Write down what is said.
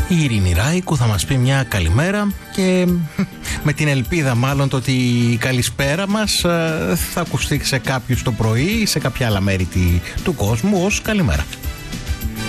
Η Ειρήνη Ράικου θα μας πει μια καλημέρα και με την ελπίδα μάλλον το ότι η καλησπέρα μας θα ακουστεί σε κάποιους το πρωί ή σε κάποια άλλα μέρη του κόσμου ως καλημέρα.